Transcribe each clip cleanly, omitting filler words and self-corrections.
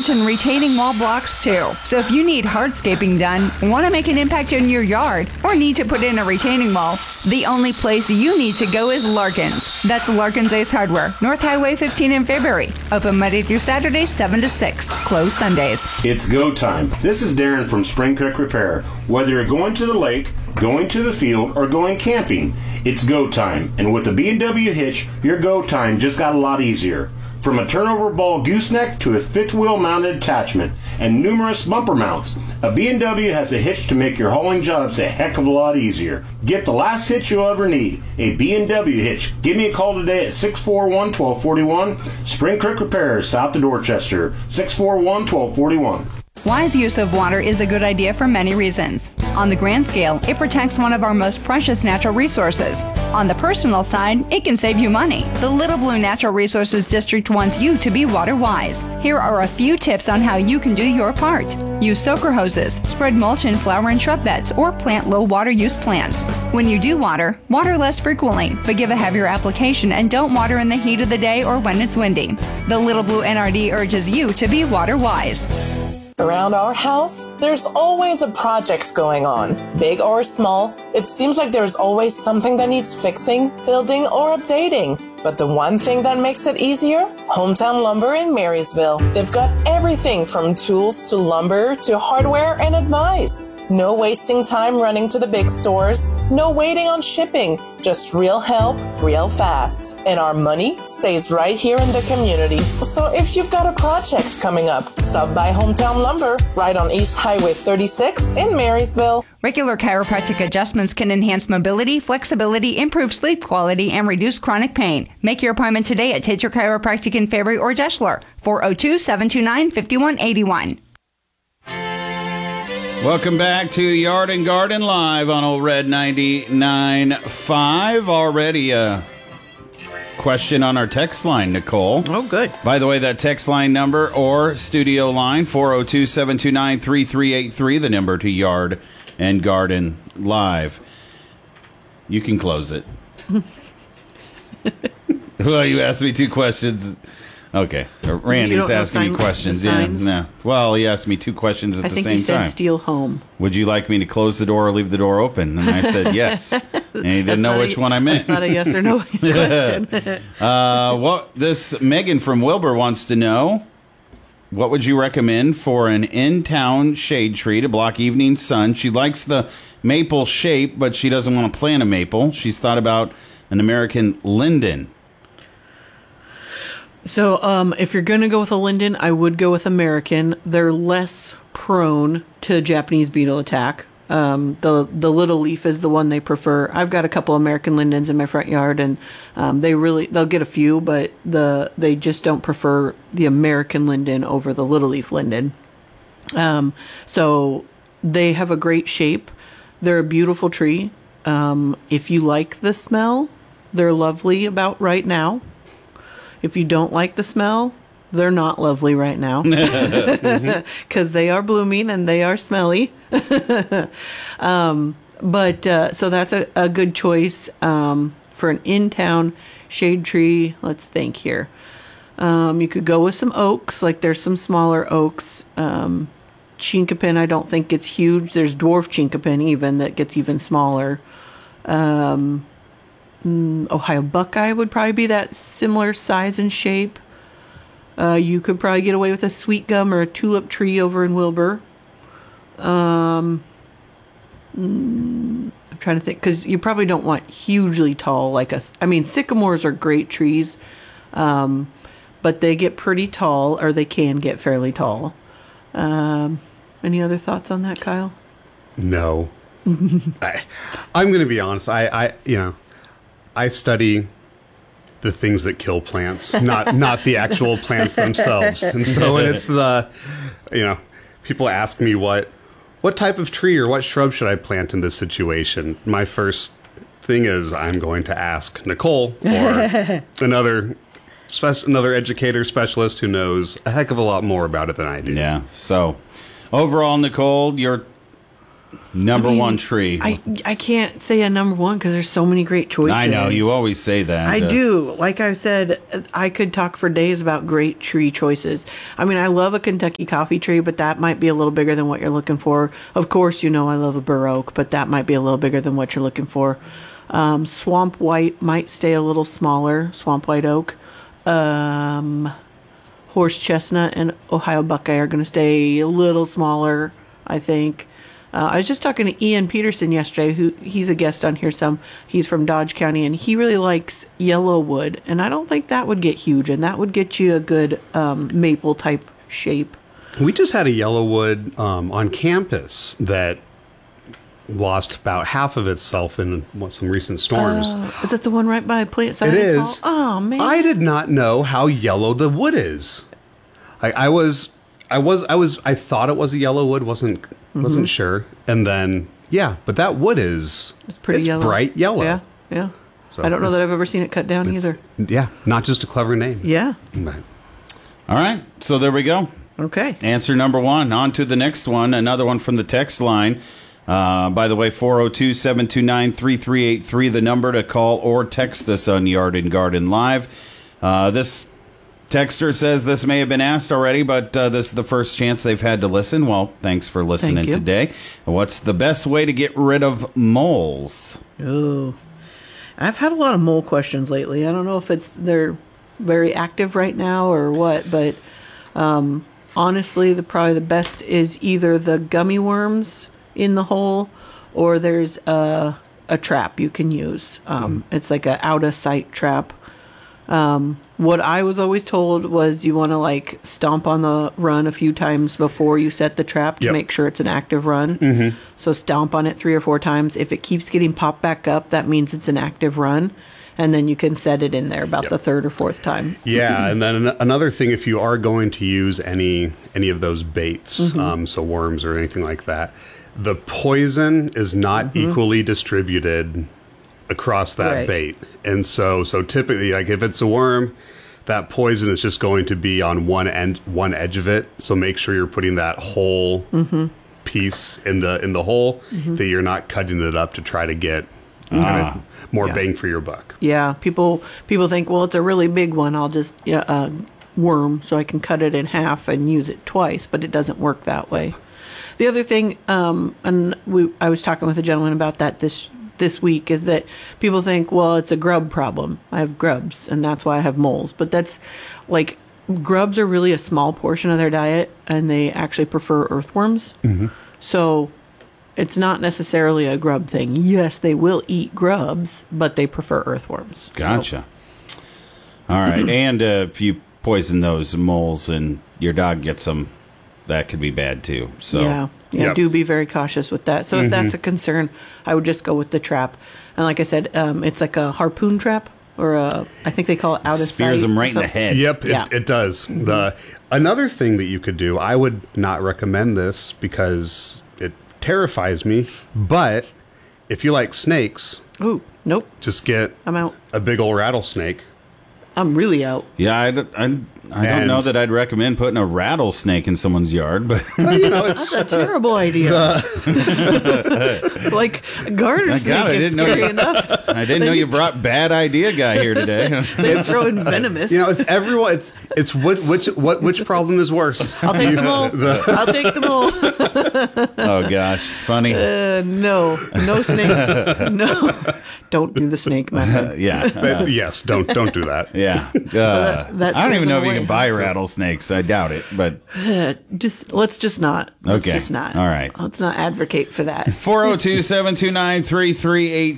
mulch and retaining wall blocks too. So if you need hardscaping done, want to make an impact in your yard, or need to put in a retaining wall, the only place you need to go is Larkins. That's Larkins Ace Hardware, North Highway 15 in Fairbury. Open Monday through Saturday, 7 to 6. Closed Sundays. It's go time. This is Darren from Spring Creek Repair. Whether you're going to the lake, going to the field, or going camping, it's go time. And with the B&W hitch, your go time just got a lot easier. From a turnover ball gooseneck to a fifth wheel mounted attachment and numerous bumper mounts, a B&W has a hitch to make your hauling jobs a heck of a lot easier. Get the last hitch you'll ever need, a B&W hitch. Give me a call today at 641-1241. Spring Creek Repair, south of Dorchester, 641-1241. Wise use of water is a good idea for many reasons. On the grand scale, it protects one of our most precious natural resources. On the personal side, it can save you money. The Little Blue Natural Resources District wants you to be water wise. Here are a few tips on how you can do your part. Use soaker hoses, spread mulch in flower and shrub beds, or plant low water use plants. When you do water less frequently, but give a heavier application and don't water in the heat of the day or when it's windy. The Little Blue NRD urges you to be water wise. Around our house, there's always a project going on, big or small. It seems like there's always something that needs fixing, building, or updating. But the one thing that makes it easier? Hometown Lumber in Marysville. They've got everything from tools to lumber to hardware and advice. No wasting time running to the big stores. No waiting on shipping. Just real help, real fast. And our money stays right here in the community. So if you've got a project coming up, stop by Hometown Lumber right on East Highway 36 in Marysville. Regular chiropractic adjustments can enhance mobility, flexibility, improve sleep quality, and reduce chronic pain. Make your appointment today at Tater Chiropractic in Fairbury or Deschler, 402-729-5181. Welcome back to Yard and Garden Live on Old Red 99.5. Already a question on our text line, Nicole. Oh, good. By the way, that text line number or studio line, 402-729-3383, the number to Yard and Garden Live. You can close it. Well, you asked me two questions. Okay. Randy's asking me questions. Yeah. No. Well, he asked me two questions at the same time. I think you said steal home. Would you like me to close the door or leave the door open? And I said yes. And he didn't know which one I meant. That's not a yes or no question. This Megan from Wilbur wants to know, what would you recommend for an in-town shade tree to block evening sun? She likes the maple shape, but she doesn't want to plant a maple. She's thought about an American linden. So if you're going to go with a linden, I would go with American. They're less prone to Japanese beetle attack. The little leaf is the one they prefer. I've got a couple American lindens in my front yard, and they'll get a few, but they just don't prefer the American linden over the little leaf linden. So they have a great shape. They're a beautiful tree. If you like the smell, they're lovely about right now. If you don't like the smell, they're not lovely right now because they are blooming and they are smelly. So that's a good choice for an in-town shade tree. Let's think here. You could go with some oaks, like there's some smaller oaks. Chinkapin, I don't think gets huge. There's dwarf chinkapin even that gets even smaller. Ohio buckeye would probably be that similar size and shape. You could probably get away with a sweet gum or a tulip tree over in Wilbur. I'm trying to think, because you probably don't want hugely tall like us. I mean, sycamores are great trees, but they get pretty tall, or they can get fairly tall. Any other thoughts on that, Kyle? No. I'm going to be honest. I study the things that kill plants, not the actual plants themselves. And so when it's people ask me what type of tree or what shrub should I plant in this situation, my first thing is I'm going to ask Nicole or another educator specialist who knows a heck of a lot more about it than I do. Yeah. So overall, Nicole, your Number one tree. I can't say a number one because there's so many great choices. I know, you always say that. I do. Like I've said, I could talk for days about great tree choices. I mean, I love a Kentucky coffee tree, but that might be a little bigger than what you're looking for. Of course, I love a bur oak, but that might be a little bigger than what you're looking for. Swamp white might stay a little smaller. Swamp white oak. Horse chestnut and Ohio buckeye are going to stay a little smaller, I think. I was just talking to Ian Peterson yesterday, he's a guest on here some. He's from Dodge County, and he really likes yellow wood, and I don't think that would get huge, and that would get you a good maple type shape. We just had a yellow wood on campus that lost about half of itself in some recent storms. Is that the one right by Plant Science It is. Hall? Oh, man. I did not know how yellow the wood is. I thought it was a yellow wood, wasn't sure. And then, but that wood is it's pretty yellow. Bright yellow. Yeah. So I don't know that I've ever seen it cut down either. Yeah, not just a clever name. Yeah. But, All right, so there we go. Okay. Answer number one. On to the next one. Another one from the text line. By the way, 402-729-3383, the number to call or text us on Yard and Garden Live. This texter says this may have been asked already, but this is the first chance they've had to listen. Well, thanks for listening today. What's the best way to get rid of moles? Oh, I've had a lot of mole questions lately. I don't know if they're very active right now or what, but honestly, probably the best is either the gummy worms in the hole, or there's a trap you can use. It's like a out of sight trap. What I was always told was you want to stomp on the run a few times before you set the trap to make sure it's an active run. Mm-hmm. So stomp on it 3 or 4 times. If it keeps getting popped back up, that means it's an active run. And then you can set it in there about the 3rd or 4th time. Yeah, and then another thing, if you are going to use any of those baits, so worms or anything like that, the poison is not equally distributed across that bait. And so typically, if it's a worm, that poison is just going to be on one edge of it. So make sure you're putting that whole piece in the hole, that you're not cutting it up to try to get more bang for your buck. Yeah, people think, well, it's a really big one. I'll just worm so I can cut it in half and use it twice, but it doesn't work that way. The other thing, I was talking with a gentleman about that this week, is that people think, well, it's a grub problem. I have grubs, and that's why I have moles. But that's grubs are really a small portion of their diet, and they actually prefer earthworms. Mm-hmm. So it's not necessarily a grub thing. Yes, they will eat grubs, but they prefer earthworms. Gotcha. All right. And if you poison those moles and your dog gets them, that could be bad too. So do be very cautious with that. So if that's a concern, I would just go with the trap. And like I said, it's like a harpoon trap, or I think they call it out of sight. Spears them right in the head. Yep, it does. Another thing that you could do, I would not recommend this because it terrifies me, but if you like snakes, nope, just get I'm out. A big old rattlesnake. I'm really out. Yeah, I don't know that I'd recommend putting a rattlesnake in someone's yard, but that's a terrible idea. Garter snake is scary enough. I didn't know you brought bad idea guy here today. They throw in venomous. It's everyone. It's which problem is worse? I'll take them all. I'll take them all. Oh gosh, funny. No snakes. No, don't do the snake method. Yes, don't do that. Yeah. I don't even know if you can buy rattlesnakes. I doubt it, but let's just not. Let's just not. All right. Let's not advocate for that. 402-729-3383,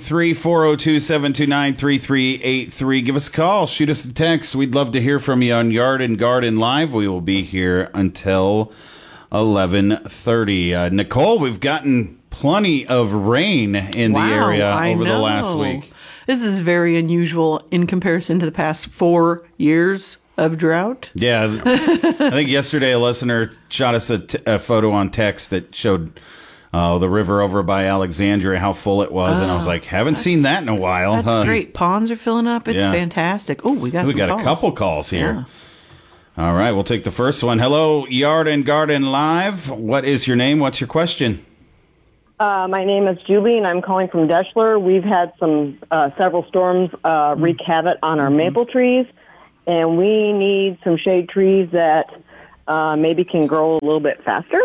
402-729-3383. Give us a call. Shoot us a text. We'd love to hear from you on Yard and Garden Live. We will be here until 11:30. Nicole, we've gotten plenty of rain in the area over the last week. This is very unusual in comparison to the past 4 years of drought. Yeah. I think yesterday a listener shot us a photo on text that showed the river over by Alexandria, how full it was. And I was like, haven't seen that in a while. That's great. Ponds are filling up. It's fantastic. Oh, we got a couple calls here. Yeah. All right, we'll take the first one. Hello, Yard and Garden Live. What is your name? What's your question? My name is Julie, and I'm calling from Deschler. We've had several storms wreak havoc on our maple trees, and we need some shade trees that maybe can grow a little bit faster.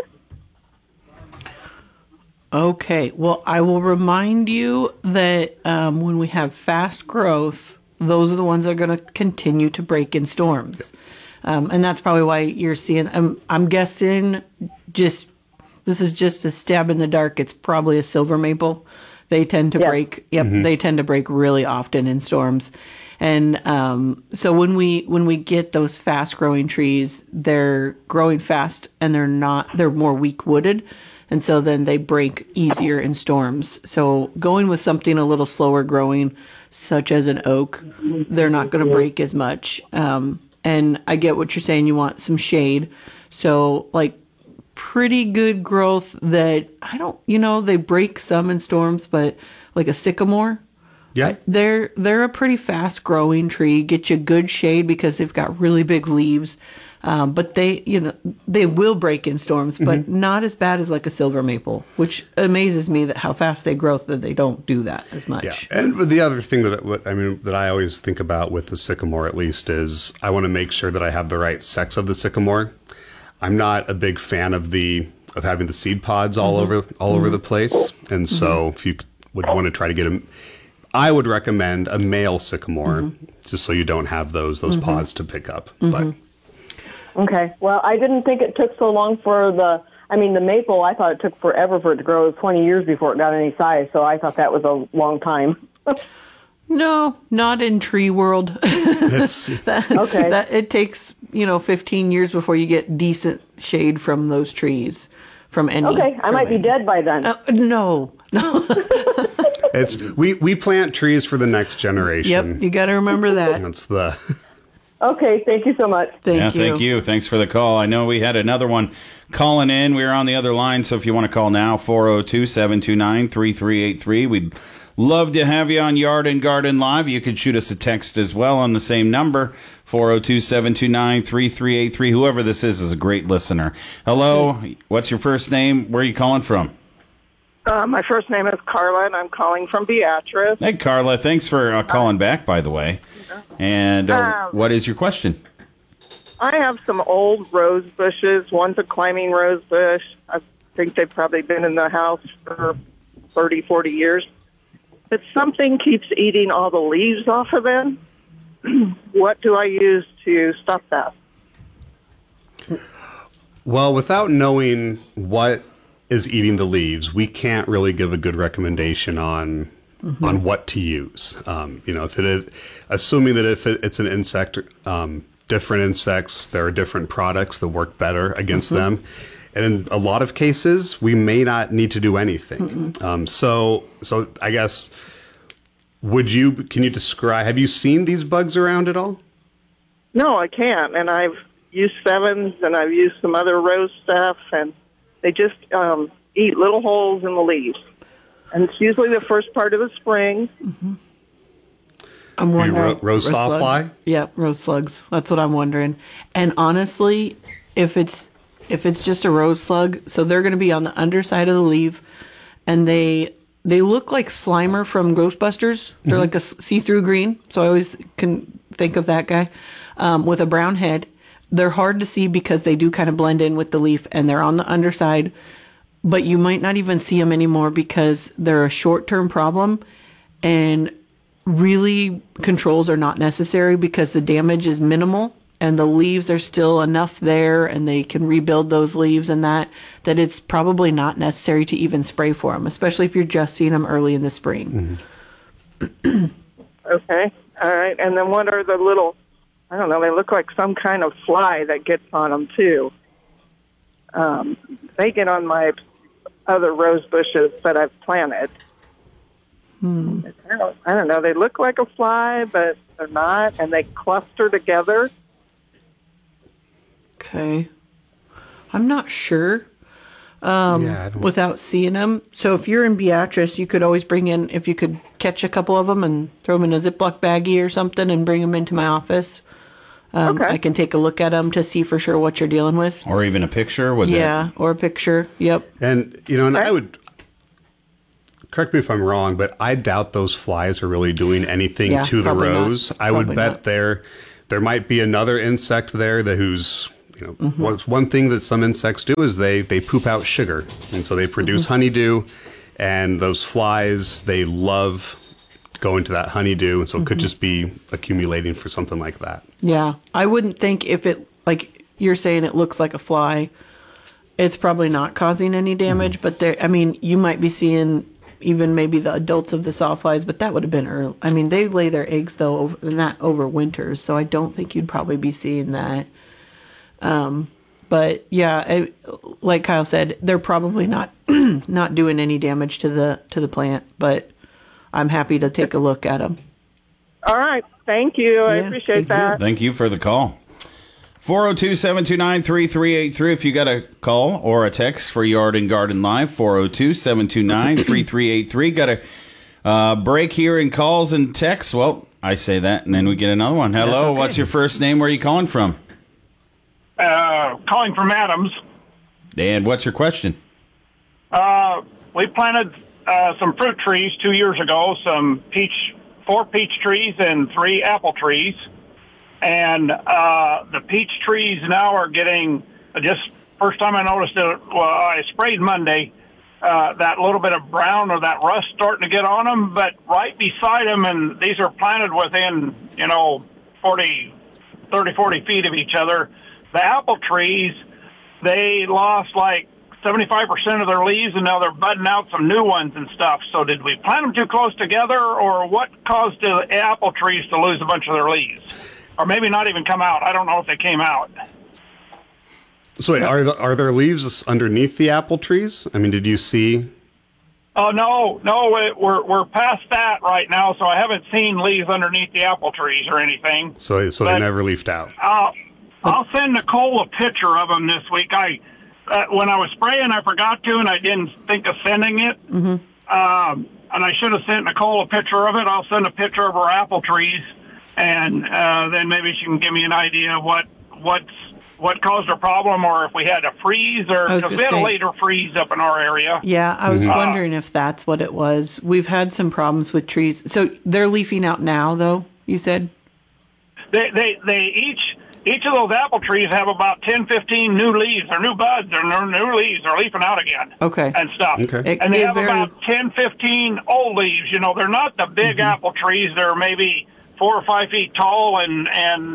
Okay. Well, I will remind you that when we have fast growth, those are the ones that are going to continue to break in storms. And that's probably why you're seeing, I'm guessing this is just a stab in the dark. It's probably a silver maple. They tend to break. Yep. Mm-hmm. They tend to break really often in storms. And so when we get those fast growing trees, they're growing fast and they're more weak wooded. And so then they break easier in storms. So going with something a little slower growing, such as an oak, they're not going to break as much. And I get what you're saying. You want some shade. So like pretty good growth that they break some in storms, but like a sycamore. Yeah. They're a pretty fast growing tree. Get you good shade because they've got really big leaves. But they will break in storms, but not as bad as like a silver maple, which amazes me that how fast they grow that they don't do that as much. Yeah. And the other thing that I always think about with the sycamore, at least, is I want to make sure that I have the right sex of the sycamore. I'm not a big fan of having the seed pods all over the place, and so if you would want to try to get I would recommend a male sycamore, just so you don't have those pods to pick up. But okay, well, I didn't think it took so long for the maple. I thought it took forever for it to grow. It was 20 years before it got any size, so I thought that was a long time. No, not in tree world. Okay. It takes 15 years before you get decent shade from those trees. From any. Okay, I might be dead by then. No. We plant trees for the next generation. Yep, you got to remember that. That's the. Okay, thank you so much. Thank you. Thank you. Thanks for the call. I know we had another one calling in. We were on the other line, so if you want to call now, 402-729-3383. We'd love to have you on Yard and Garden Live. You could shoot us a text as well on the same number, 402-729-3383. Whoever this is a great listener. Hello, what's your first name? Where are you calling from? My first name is Carla, and I'm calling from Beatrice. Hey, Carla. Thanks for calling back, by the way. And what is your question? I have some old rose bushes. One's a climbing rose bush. I think they've probably been in the house for 30, 40 years. But something keeps eating all the leaves off of them. What do I use to stop that? Well, without knowing what is eating the leaves, we can't really give a good recommendation on what to use. If it is, assuming that if it's an insect, different insects, there are different products that work better against them. And in a lot of cases, we may not need to do anything. So I guess, can you describe, have you seen these bugs around at all? No, I can't. And I've used Sevens and I've used some other rose stuff, and they just eat little holes in the leaves. And it's usually the first part of the spring. I'm wondering. Rose sawfly? Yeah, rose slugs. That's what I'm wondering. And honestly, if it's just a rose slug, so they're going to be on the underside of the leaf, and they look like Slimer from Ghostbusters. They're like a see-through green, so I always can think of that guy with a brown head. They're hard to see because they do kind of blend in with the leaf, and they're on the underside, but you might not even see them anymore because they're a short-term problem, and really controls are not necessary because the damage is minimal and the leaves are still enough there and they can rebuild those leaves and that it's probably not necessary to even spray for them, especially if you're just seeing them early in the spring. Okay. All right. And then what are the little, I don't know, they look like some kind of fly that gets on them too. They get on my other rose bushes that I've planted. I don't know. They look like a fly, but they're not, and they cluster together. Okay. I'm not sure without seeing them. So if you're in Beatrice, you could always if you could catch a couple of them and throw them in a Ziploc baggie or something and bring them into my office. Okay. I can take a look at them to see for sure what you're dealing with. Or even a picture with or a picture. Yep. And, and correct me if I'm wrong, but I doubt those flies are really doing anything to the rose. I would bet there might be another insect there who's, one thing that some insects do is they poop out sugar. And so they produce honeydew, and those flies, they love going to that honeydew. And so it could just be accumulating for something like that. Yeah. I wouldn't think if it, like you're saying, it looks like a fly, it's probably not causing any damage. But you might be seeing even maybe the adults of the sawflies, but that would have been early. I mean, they lay their eggs though over winters, so I don't think you'd probably be seeing that. But yeah, like Kyle said, they're probably not not doing any damage to the plant. But I'm happy to take a look at them. All right, thank you. I appreciate that. Thank you for the call. 402-729-3383 if you got a call or a text for Yard and Garden Live. 402-729-3383. Got a break here in calls and texts. Well, I say that, and then we get another one. Hello, okay. What's your first name? Where are you calling from? Calling from Adams. And what's your question? We planted some fruit trees 2 years ago, 4 peach trees and 3 apple trees. And the peach trees now are getting, just first time I noticed it, I sprayed Monday, that little bit of brown or that rust starting to get on them. But right beside them, and these are planted within, 40 feet of each other, the apple trees, they lost like 75% of their leaves, and now they're budding out some new ones and stuff. So did we plant them too close together, or what caused the apple trees to lose a bunch of their leaves? Or maybe not even come out. I don't know if they came out. So wait, are there leaves underneath the apple trees? I mean, did you see? Oh, no, we're past that right now, so I haven't seen leaves underneath the apple trees or anything. So they never leafed out. I'll send Nicole a picture of them this week. When I was spraying, I forgot to, and I didn't think of sending it. And I should have sent Nicole a picture of it. I'll send a picture of her apple trees. And then maybe she can give me an idea of what caused her problem, or if we had a freeze, or because we had a later freeze up in our area. Yeah, I was wondering if that's what it was. We've had some problems with trees. So they're leafing out now, though, you said? Each of those apple trees have about 10, 15 new leaves, or new buds, or new leaves are leafing out again. Okay. And stuff. Okay. And they have about 10, 15 old leaves. They're not the big apple trees. They're maybe 4 or 5 feet tall and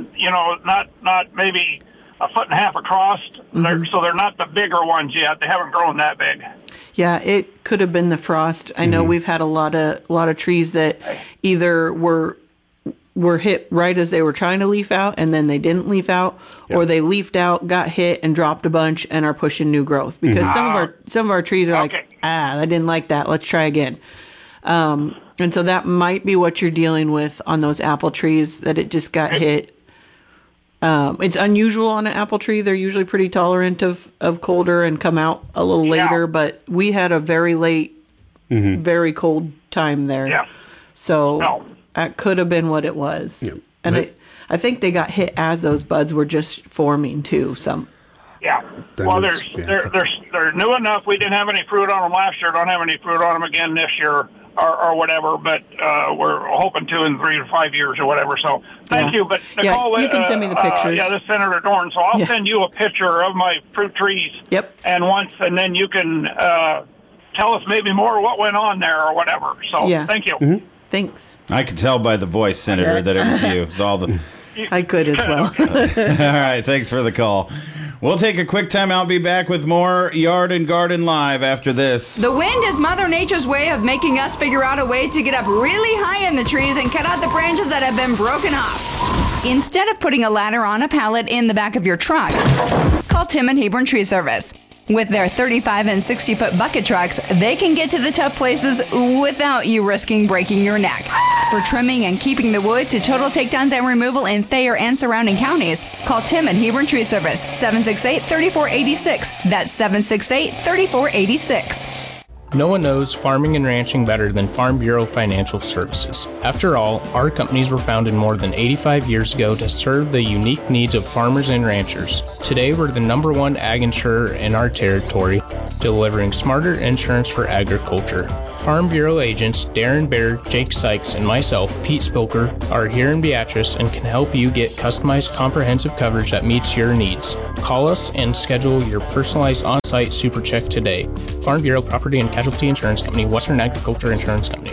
not maybe a foot and a half across. So they're not the bigger ones yet. They haven't grown that big. Yeah, it could have been the frost. I know we've had a lot of trees that either were hit right as they were trying to leaf out, and then they didn't leaf out, or they leafed out, got hit, and dropped a bunch, and are pushing new growth. Because some of our trees are like, I didn't like that. Let's try again. And so that might be what you're dealing with on those apple trees, that it just got hit. It's unusual on an apple tree. They're usually pretty tolerant of colder and come out a little later, but we had a very late, very cold time there. Yeah. So that could have been what it was. Yeah. And I think they got hit as those buds were just forming too. Yeah. Well, they're new enough. We didn't have any fruit on them last year. Don't have any fruit on them again this year. Or whatever, but we're hoping to in 3 to 5 years or whatever. So thank you. But Nicole, you can send me the pictures. This is Senator Dorn. So I'll send you a picture of my fruit trees. Yep. And then you can tell us maybe more what went on there or whatever. So thank you. Thanks. I could tell by the voice, Senator, that it was you. It's all the. I could as well. All right. Thanks for the call. We'll take a quick time out. Be back with more Yard and Garden Live after this. The wind is Mother Nature's way of making us figure out a way to get up really high in the trees and cut out the branches that have been broken off. Instead of putting a ladder on a pallet in the back of your truck, call Tim and Hebron Tree Service. With their 35 and 60-foot bucket trucks, they can get to the tough places without you risking breaking your neck. For trimming and keeping the wood to total takedowns and removal in Thayer and surrounding counties, call Tim and Hebron Tree Service, 768-3486. That's 768-3486. No one knows farming and ranching better than Farm Bureau Financial Services. After all, our companies were founded more than 85 years ago to serve the unique needs of farmers and ranchers. Today, we're the #1 ag insurer in our territory, delivering smarter insurance for agriculture. Farm Bureau agents Darren Baird, Jake Sykes, and myself, Pete Spilker, are here in Beatrice and can help you get customized comprehensive coverage that meets your needs. Call us and schedule your personalized on-site super check today. Farm Bureau Property and Casualty Insurance Company, Western Agriculture Insurance Company.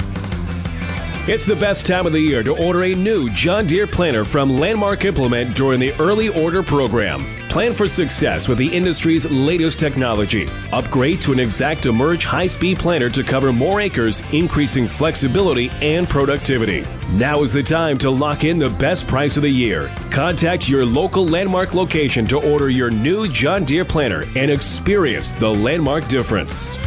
It's the best time of the year to order a new John Deere planter from Landmark Implement during the early order program. Plan for success with the industry's latest technology. Upgrade to an Exact Emerge high-speed planter to cover more acres, increasing flexibility and productivity. Now is the time to lock in the best price of the year. Contact your local Landmark location to order your new John Deere planter and experience the Landmark difference.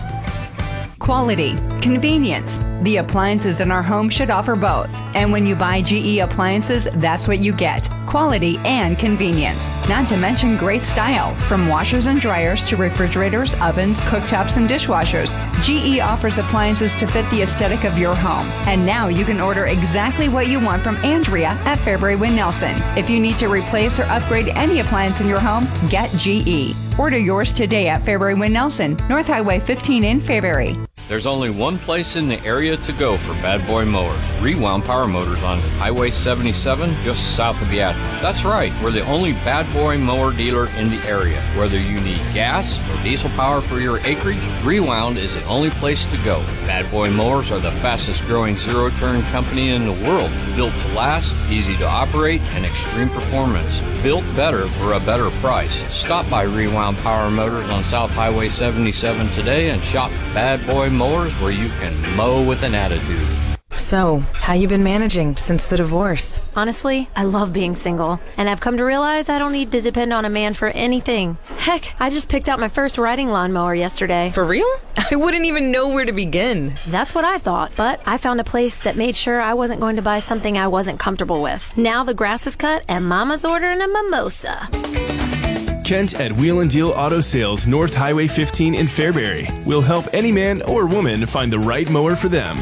Quality, convenience. The appliances in our home should offer both. And when you buy GE appliances, that's what you get. Quality and convenience. Not to mention great style. From washers and dryers to refrigerators, ovens, cooktops, and dishwashers, GE offers appliances to fit the aesthetic of your home. And now you can order exactly what you want from Andrea at Fairbury Wynn Nelson. If you need to replace or upgrade any appliance in your home, get GE. Order yours today at Fairbury Wynn Nelson, North Highway 15 in Fairbury. There's only one place in the area to go for bad boy mowers. Rewound Power Motors on Highway 77, just south of Beatrice. That's right, we're the only bad boy mower dealer in the area. Whether you need gas or diesel power for your acreage, Rewound is the only place to go. Bad boy mowers are the fastest growing zero-turn company in the world. Built to last, easy to operate, and extreme performance. Built better for a better price. Stop by Rewound Power Motors on South Highway 77 today and shop Bad Boy Mowers, where you can mow with an attitude. So, how you been managing since the divorce? Honestly, I love being single, and I've come to realize I don't need to depend on a man for anything. Heck, I just picked out my first riding lawnmower yesterday. For real? I wouldn't even know where to begin. That's what I thought, but I found a place that made sure I wasn't going to buy something I wasn't comfortable with. Now the grass is cut, and Mama's ordering a mimosa. Kent at Wheel and Deal Auto Sales, North Highway 15 in Fairbury, will help any man or woman find the right mower for them.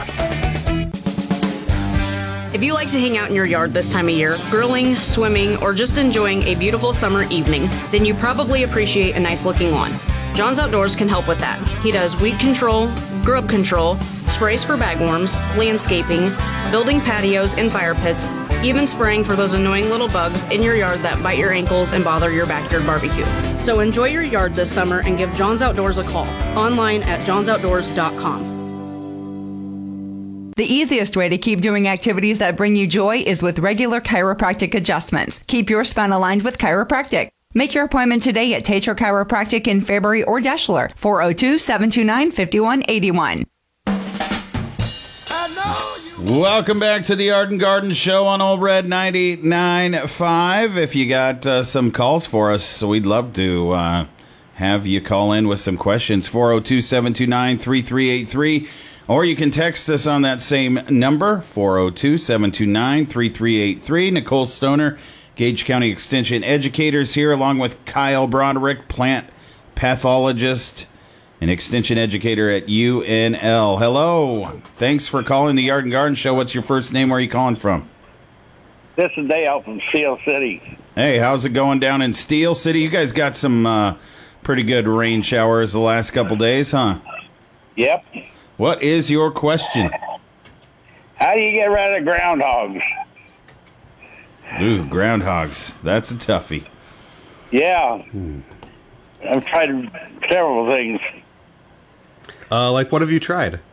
If you like to hang out in your yard this time of year, grilling, swimming, or just enjoying a beautiful summer evening, then you probably appreciate a nice looking lawn. John's Outdoors can help with that. He does weed control, grub control, sprays for bagworms, landscaping, building patios and fire pits, even spraying for those annoying little bugs in your yard that bite your ankles and bother your backyard barbecue. So enjoy your yard this summer and give John's Outdoors a call. Online at johnsoutdoors.com. The easiest way to keep doing activities that bring you joy is with regular chiropractic adjustments. Keep your spine aligned with chiropractic. Make your appointment today at Tatro Chiropractic in Fairbury or Deschler, 402-729-5181. Welcome back to the Art and Garden Show on Old Red 99.5. If you got some calls for us, we'd love to have you call in with some questions, 402-729-3383. Or you can text us on that same number, 402-729-3383. Nicole Stoner, Gage County Extension Educators here, along with Kyle Broderick, plant pathologist and extension educator at UNL. Hello. Thanks for calling the Yard and Garden Show. What's your first name? Where are you calling from? This is Dale from Steel City. Hey, how's it going down in Steel City? You guys got some pretty good rain showers the last couple days, huh? Yep. What is your question? How do you get rid of groundhogs? Ooh, groundhogs. That's a toughie. Yeah. I've tried several things. Like what have you tried?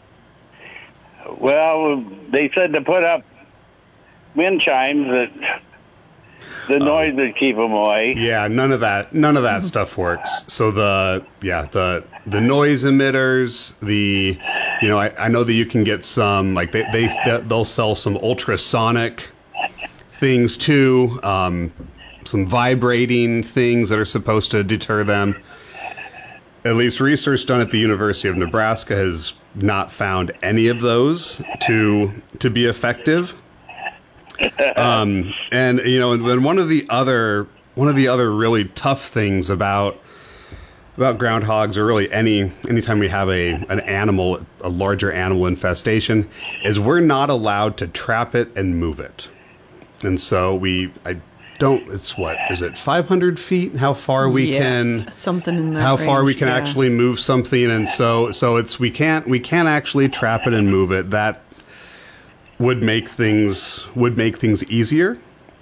Well, they said to put up wind chimes that the noise would keep them away. Yeah, none of that stuff works. So the noise emitters, I know that you can get some, like they'll sell some ultrasonic things too, some vibrating things that are supposed to deter them. At least research done at the University of Nebraska has not found any of those to be effective. And one of the other really tough things about about groundhogs, or really anytime we have a larger animal infestation, is we're not allowed to trap it and move it. And so it's what is it, 500 feet? How far we can something in that how far range, we can actually move something, and so it's we can't actually trap it and move it. That would make things easier.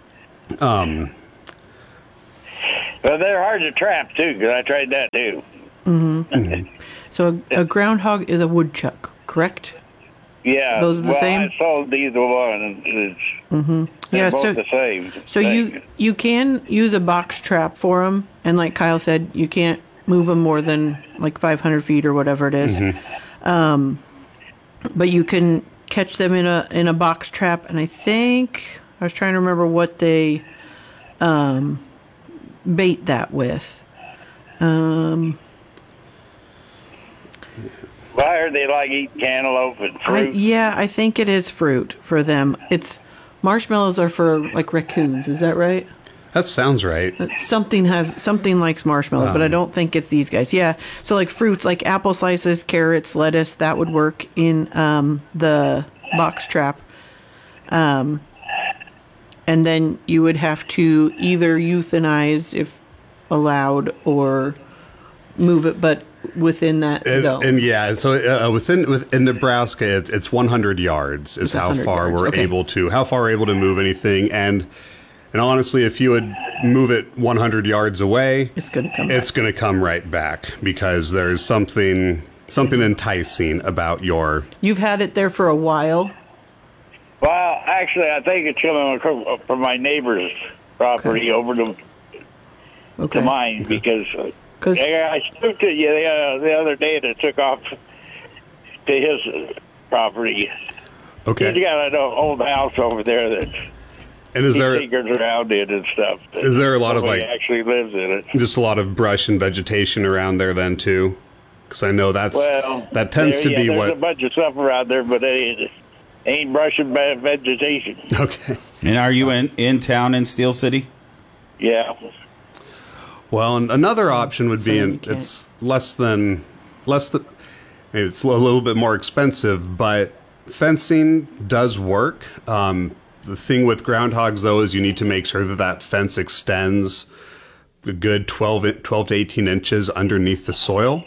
Well, they're hard to trap too, because I tried that too. So a groundhog is a woodchuck, correct? Yeah, Those are the same? I sold either one, and they're both the same. So you can use a box trap for them, and like Kyle said, you can't move them more than like 500 feet or whatever it is. But you can catch them in a box trap, and I think I was trying to remember what they bait that with. Why are they like eating cantaloupe and fruit? I think it is fruit for them. It's marshmallows are for like raccoons. Is that right? That sounds right. Something likes marshmallows, but I don't think it's these guys. Yeah, so like fruits, like apple slices, carrots, lettuce, that would work in the box trap. And then you would have to either euthanize if allowed or move it, but within that zone. And yeah, so within Nebraska, it's 100 yards is how far we're able to move anything. And honestly, if you would move it 100 yards away, it's going to come right back, because there's something enticing about your. You've had it there for a while. Well, actually, I think it's coming from my neighbor's property over to mine, because I spooked it the other day and it took off to his property. Okay. He's got an old house over there that he tinkers around in and stuff. Is there a lot of Somebody actually lives in it? Just a lot of brush and vegetation around there then too? Because I know that tends to be there's what. There's a bunch of stuff around there, but it ain't brush and vegetation. Okay. And are you in town in Steel City? Yeah. Well, another option would be it's less than maybe it's a little bit more expensive, but fencing does work. The thing with groundhogs, though, is you need to make sure that fence extends a good 12 to 18 inches underneath the soil,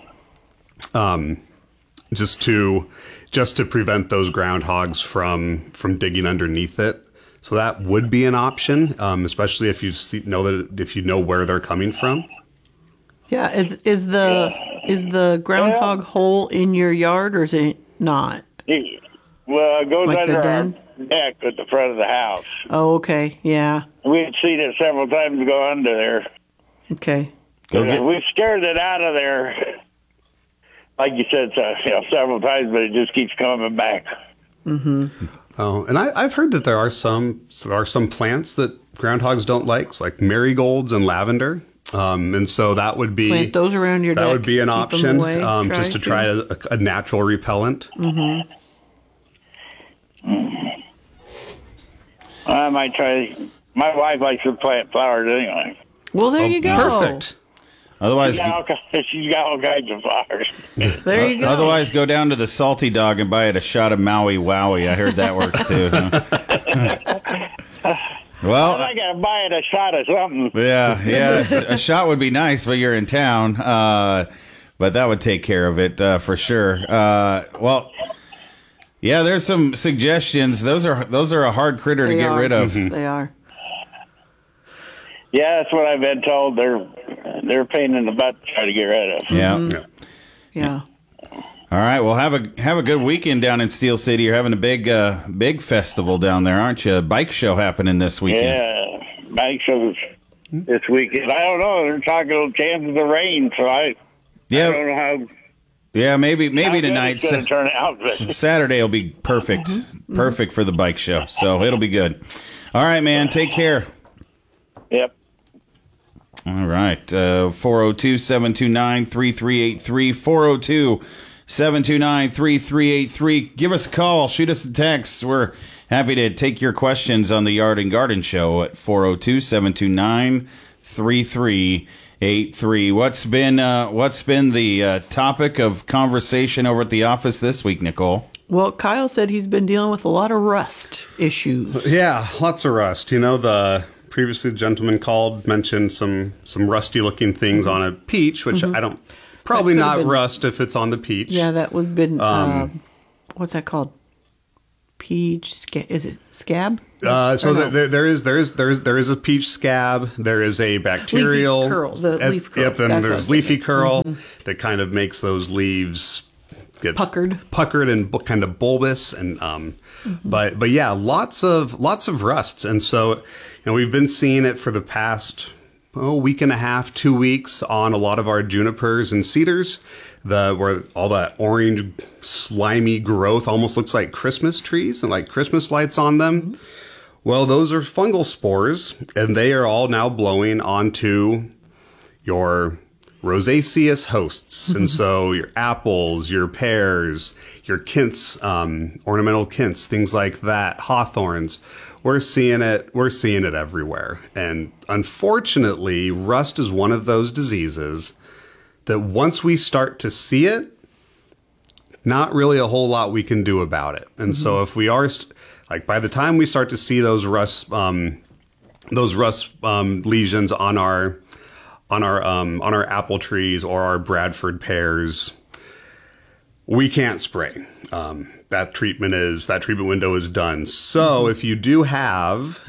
just to prevent those groundhogs from digging underneath it. So that would be an option, especially if you know where they're coming from. Yeah, is the groundhog hole in your yard, or is it not? Well, it goes Like the under our den? deck at the front of the house. Oh, okay, yeah. We've seen it several times go under there. Okay. We've scared it out of there, like you said, several times, but it just keeps coming back. Mm-hmm. Oh, and I've heard that there are some plants that groundhogs don't like marigolds and lavender. And so that would be plant those around your deck. That would be an Keep option, them away, just to try a natural repellent. Mm-hmm. I might try. My wife likes to plant flowers anyway. Well, there you go. Perfect. Otherwise, she's got all kinds of flowers. There you go. Otherwise, go down to the Salty Dog and buy it a shot of Maui Wowie. I heard that works too. Well, I gotta buy it a shot of something. Yeah, a shot would be nice, but you're in town. But that would take care of it for sure. Well, yeah, there's some suggestions. Those are a hard critter to get rid of. They are. Yeah, that's what I've been told. They're a pain in the butt to try to get rid of. Yeah. Yeah. All right. Well, have a good weekend down in Steel City. You're having a big festival down there, aren't you? A bike show happening this weekend. Yeah, bike shows this weekend. I don't know. They're talking chances of rain, so I don't know how. Yeah, maybe tonight. It's gonna turn out. Saturday will be perfect. Perfect for the bike show. So it'll be good. All right, man. Take care. Yep. All right. 402-729-3383. 402-729-3383. Give us a call. Shoot us a text. We're happy to take your questions on the Yard and Garden Show at 402-729-3383. 883. What's been the topic of conversation over at the office this week, Nicole? Well, Kyle said he's been dealing with a lot of rust issues. Yeah, lots of rust. The previously gentleman mentioned some rusty looking things on a peach, which I don't, probably not rust if it's on the peach. Yeah, that was been, what's that called? Peach, is it scab? There is a peach scab. There is a bacterial leafy curl, leaf curl. Yep, and there's leafy curl that kind of makes those leaves get puckered and kind of bulbous, and but yeah, lots of rusts, and so we've been seeing it for the past week and a half, 2 weeks on a lot of our junipers and cedars, where all that orange slimy growth almost looks like Christmas trees and like Christmas lights on them. Well, those are fungal spores, and they are all now blowing onto your Rosaceous hosts. And so your apples, your pears, your quince, ornamental quince, things like that, hawthorns, we're seeing it everywhere. And unfortunately, rust is one of those diseases that once we start to see it, not really a whole lot we can do about it. And so if we are, by the time we start to see those rust lesions on our apple trees or our Bradford pears, we can't spray. That treatment window is done. So if you do have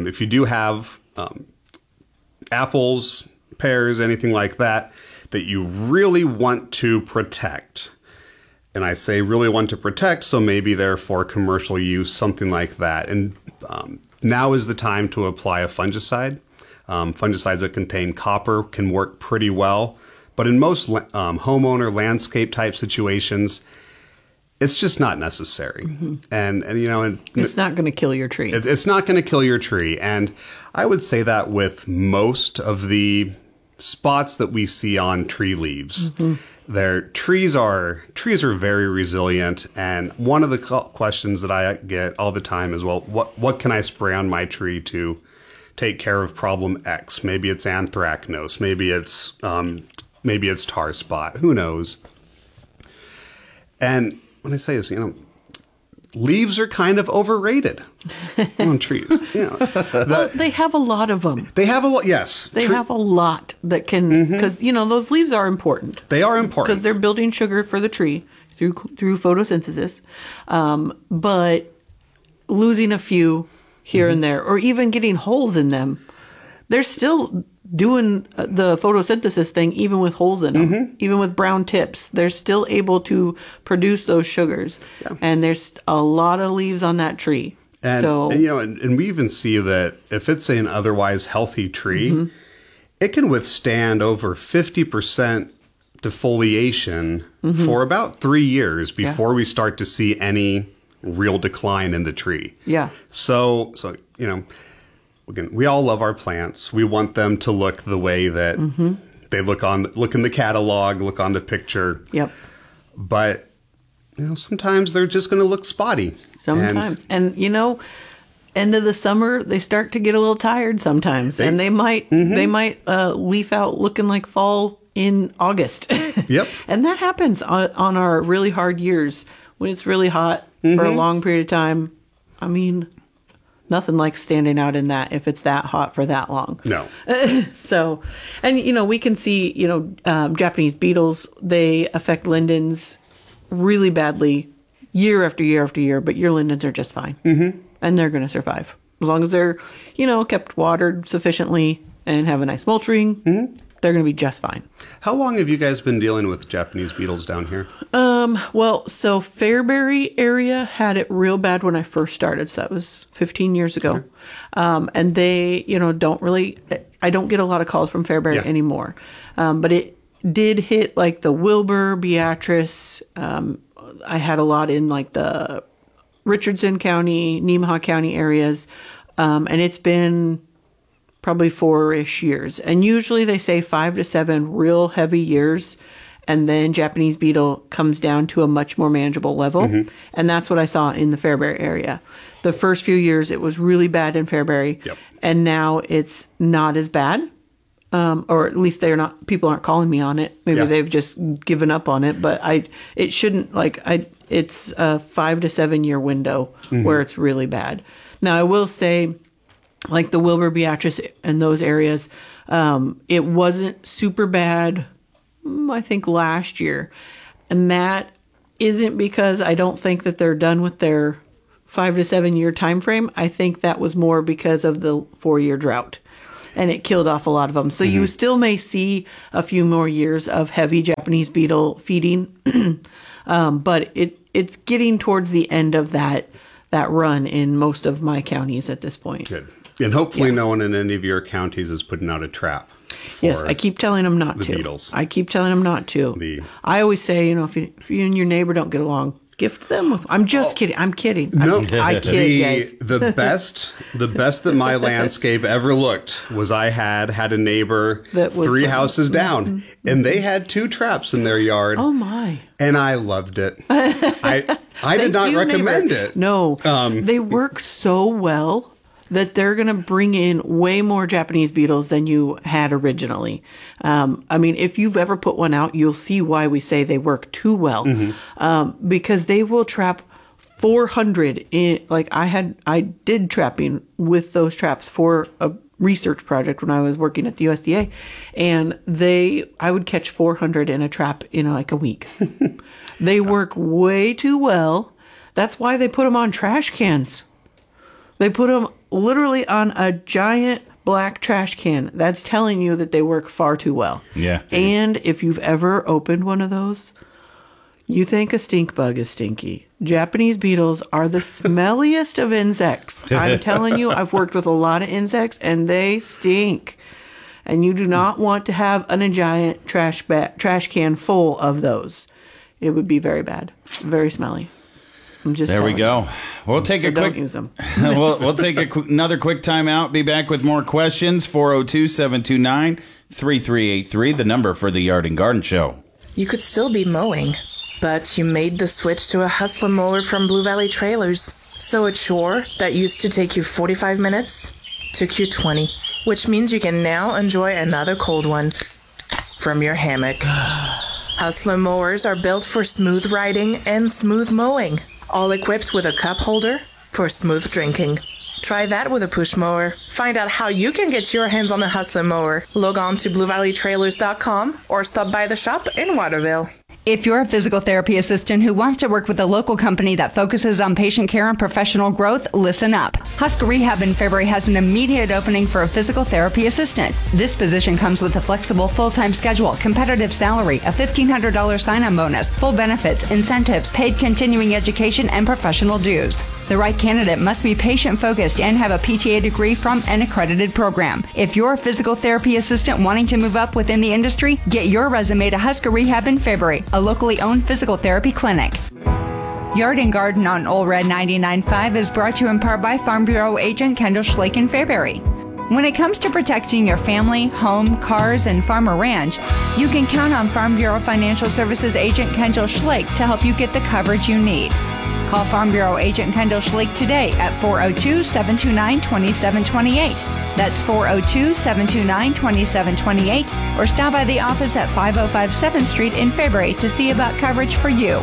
apples, pears, anything like that you really want to protect, and I say really want to protect, so maybe they're for commercial use, something like that. And now is the time to apply a fungicide. Fungicides that contain copper can work pretty well, but in most homeowner landscape type situations, it's just not necessary. And it's not going to kill your tree. It's not going to kill your tree. And I would say that with most of the spots that we see on tree leaves, their trees are very resilient. And one of the questions that I get all the time is, well, what can I spray on my tree to take care of problem X? Maybe it's anthracnose. Maybe it's tar spot. Who knows? And when I say this, leaves are kind of overrated on trees. Well, they have a lot of them. They have a lot. Yes, they have a lot that can, because those leaves are important. They are important because they're building sugar for the tree through photosynthesis. But losing a few here and there, or even getting holes in them, they're still doing the photosynthesis thing, even with holes in them, even with brown tips. They're still able to produce those sugars. Yeah. And there's a lot of leaves on that tree. And we even see that if it's an otherwise healthy tree, it can withstand over 50% defoliation for about 3 years before we start to see any real decline in the tree. Yeah. So again, we all love our plants. We want them to look the way that they look in the catalog, look on the picture. Yep. But sometimes they're just going to look spotty. Sometimes, and end of the summer they start to get a little tired sometimes, and they might leaf out looking like fall in August. Yep. And that happens on our really hard years when it's really hot for a long period of time. I mean, nothing like standing out in that if it's that hot for that long. No. So, and we can see, Japanese beetles, they affect lindens really badly year after year after year, but your lindens are just fine. And they're going to survive. As long as they're, kept watered sufficiently and have a nice mulching, they're going to be just fine. How long have you guys been dealing with Japanese beetles down here? Well, so Fairbury area had it real bad when I first started. So that was 15 years ago. Sure. And they, I don't get a lot of calls from Fairbury anymore. But it did hit like the Wilbur, Beatrice. I had a lot in like the Richardson County, Nemaha County areas. And it's been probably 4-ish years. And usually they say 5 to 7 real heavy years. And then Japanese beetle comes down to a much more manageable level. And that's what I saw in the Fairbury area. The first few years, it was really bad in Fairbury. Yep. And now it's not as bad. or at least people aren't calling me on it. Maybe they've just given up on it, but it shouldn't, it's a 5 to 7 year window where it's really bad. Now, I will say, like the Wilbur Beatrice and those areas, it wasn't super bad, I think, last year. And that isn't because I don't think that they're done with their 5 to 7 year time frame. I think that was more because of the 4-year drought. And it killed off a lot of them. So you still may see a few more years of heavy Japanese beetle feeding. But it's getting towards the end of that run in most of my counties at this point. Good. And hopefully no one in any of your counties is putting out a trap. Yes, I keep telling them not to. Beetles. I keep telling them not to. I always say, if you and your neighbor don't get along, gift them. I'm just kidding. I'm kidding. No, I kid, guys. The best that my landscape ever looked was I had a neighbor 3 houses down, and they had 2 traps in their yard. Oh my! And I loved it. I did not recommend it. No, they work so well that they're going to bring in way more Japanese beetles than you had originally. I mean, if you've ever put one out, you'll see why we say they work too well. Because they will trap 400 in, I did trapping with those traps for a research project when I was working at the USDA, and I would catch 400 in a trap in a week. They work way too well. That's why they put them on trash cans. They put them literally on a giant black trash can. That's telling you that they work far too well. Yeah. And if you've ever opened one of those, you think a stink bug is stinky. Japanese beetles are the smelliest of insects. I'm telling you, I've worked with a lot of insects, and they stink. And you do not want to have a giant trash can full of those. It would be very bad. Very smelly. There we go. We'll take a quick. Don't use them. we'll take another quick time out. Be back with more questions. 402-729-3383. The number for the Yard and Garden Show. You could still be mowing, but you made the switch to a Hustler mower from Blue Valley Trailers. So a chore that used to take you 45 minutes took you 20, which means you can now enjoy another cold one from your hammock. Hustler mowers are built for smooth riding and smooth mowing, all equipped with a cup holder for smooth drinking. Try that with a push mower. Find out how you can get your hands on a Hustler mower. Log on to BlueValleyTrailers.com or stop by the shop in Waterville. If you're a physical therapy assistant who wants to work with a local company that focuses on patient care and professional growth, listen up. Husker Rehab in February has an immediate opening for a physical therapy assistant. This position comes with a flexible full-time schedule, competitive salary, a $1,500 sign-on bonus, full benefits, incentives, paid continuing education, and professional dues. The right candidate must be patient-focused and have a PTA degree from an accredited program. If you're a physical therapy assistant wanting to move up within the industry, get your resume to Husker Rehab in February, a locally owned physical therapy clinic. Yard and Garden on Old Red 99.5 is brought to you in part by Farm Bureau agent Kendall Schlake in Fairbury. When it comes to protecting your family, home, cars, and farm or ranch, you can count on Farm Bureau Financial Services agent Kendall Schlake to help you get the coverage you need. Call Farm Bureau agent Kendall Schlake today at 402-729-2728. That's 402-729-2728, or stop by the office at 505 7th Street in Fairbury to see about coverage for you.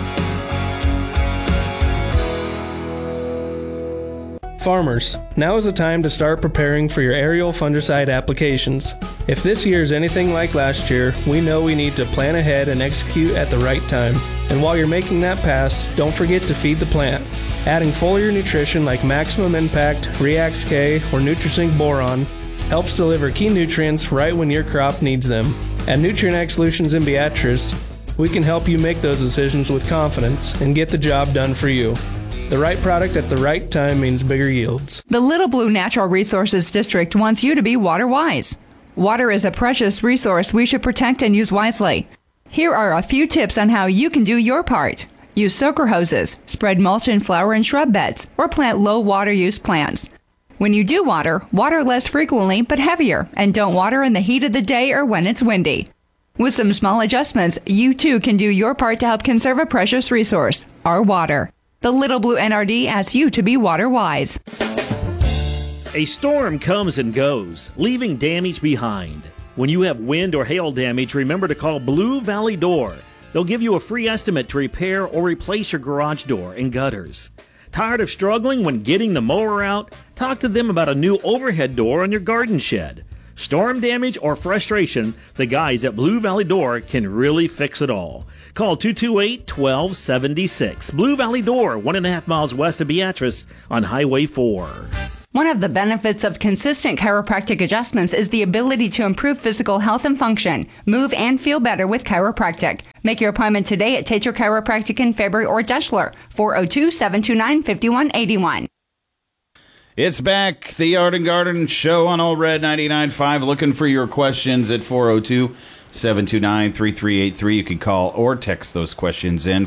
Farmers, now is the time to start preparing for your aerial fungicide applications. If this year is anything like last year, we know we need to plan ahead and execute at the right time. And while you're making that pass, don't forget to feed the plant. Adding foliar nutrition like Maximum Impact, Reax K, or Nutrisync Boron helps deliver key nutrients right when your crop needs them. At Nutrient Ag Solutions in Beatrice, we can help you make those decisions with confidence and get the job done for you. The right product at the right time means bigger yields. The Little Blue Natural Resources District wants you to be water wise. Water is a precious resource we should protect and use wisely. Here are a few tips on how you can do your part. Use soaker hoses, spread mulch in flower and shrub beds, or plant low water use plants. When you do water, water less frequently but heavier, and don't water in the heat of the day or when it's windy. With some small adjustments, you too can do your part to help conserve a precious resource, our water. The Little Blue NRD asks you to be water wise. A storm comes and goes, leaving damage behind. When you have wind or hail damage, remember to call Blue Valley Door. They'll give you a free estimate to repair or replace your garage door and gutters. Tired of struggling when getting the mower out? Talk to them about a new overhead door on your garden shed. Storm damage or frustration, the guys at Blue Valley Door can really fix it all. Call 228-1276. Blue Valley Door, 1.5 miles west of Beatrice on Highway 4. One of the benefits of consistent chiropractic adjustments is the ability to improve physical health and function, move and feel better with chiropractic. Make your appointment today at Tater Chiropractic in February or Deschler, 402-729-5181. It's back, the Yard and Garden Show on Old Red 99.5. Looking for your questions at 402-729-3383. You can call or text those questions in,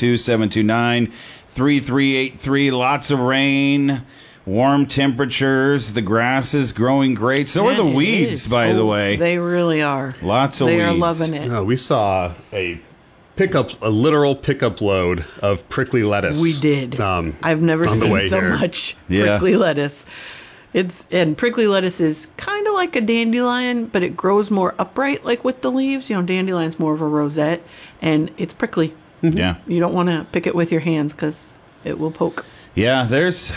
402-729-3383. Lots of rain. Warm temperatures, the grass is growing great. So are the weeds, by the way. They really are. Lots of weeds. They are loving it. We saw a literal pickup load of prickly lettuce. We did. I've never seen so much prickly lettuce. And prickly lettuce is kind of like a dandelion, but it grows more upright, like with the leaves. You know, dandelion's more of a rosette, and it's prickly. Mm-hmm. Yeah. You don't want to pick it with your hands because it will poke. Yeah, there's